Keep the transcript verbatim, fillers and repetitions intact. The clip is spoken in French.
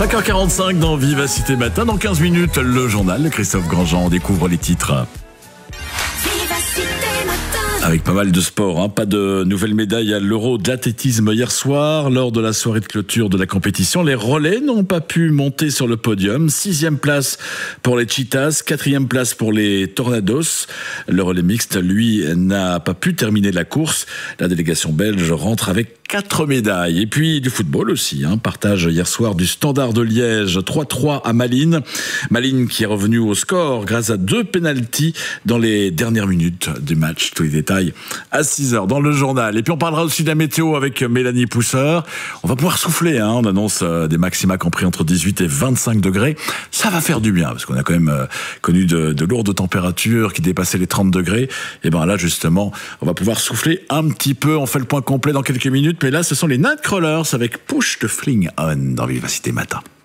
cinq heures quarante-cinq dans Vivacité Matin. Dans quinze minutes, le journal de Christophe Grandjean. On découvre les titres. Avec pas mal de sport, hein. Pas de nouvelles médailles à l'Euro de l'athlétisme hier soir. Lors de la soirée de clôture de la compétition, les relais n'ont pas pu monter sur le podium. Sixième place pour les Cheetahs, quatrième place pour les Tornados. Le relais mixte, lui, n'a pas pu terminer la course. La délégation belge rentre avec quatre médailles. Et puis du football aussi, hein. Partage hier soir du Standard de Liège, trois trois à Malines. Malines qui est revenu au score grâce à deux pénaltys dans les dernières minutes du match. Tous les détails à six heures dans le journal. Et puis on parlera aussi de la météo avec Mélanie Pousseur. On va pouvoir souffler, hein. On annonce des maxima compris entre dix-huit et vingt-cinq degrés. Ça va faire du bien parce qu'on a quand même connu de, de lourdes températures qui dépassaient les trente degrés. Et ben là justement, on va pouvoir souffler un petit peu. On fait le point complet dans quelques minutes. Mais là, ce sont les Nightcrawlers avec Push the Fling On dans Vivacité Matin.